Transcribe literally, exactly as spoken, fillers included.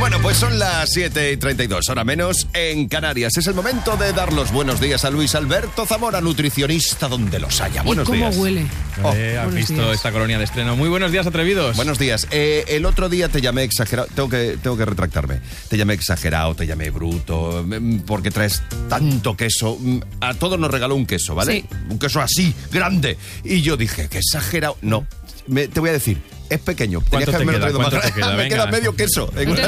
Bueno, pues son las siete y treinta y dos, hora menos, en Canarias. Es el momento de dar los buenos días a Luis Alberto Zamora, nutricionista donde los haya. Buenos ¿Y cómo días. huele? Oh, Eh, ¿Has visto días. esta colonia de estreno? Muy buenos días, atrevidos. Buenos días. Eh, el otro día te llamé exagerado. Tengo que, tengo que retractarme. Te llamé exagerado, te llamé bruto, mm, porque traes tanto queso. Mm, A todos nos regaló un queso, ¿vale? Sí. Un queso así, grande. Y yo dije, qué exagerado. No, me- te voy a decir, es pequeño. Tenías ¿Cuánto que te haberme queda? traído más ¿Cuánto te grande. queda? Me Venga. queda medio queso. En una Entonces